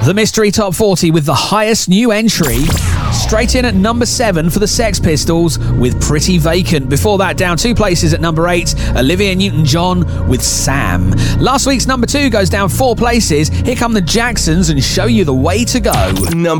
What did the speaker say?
The mystery top 40 with the highest new entry. Straight in at number 7 for the Sex Pistols with Pretty Vacant. Before that, down 2 places at number 8, Olivia Newton-John with Sam. Last week's number 2 goes down 4 places. Here come the Jacksons and Show You the Way to Go. Number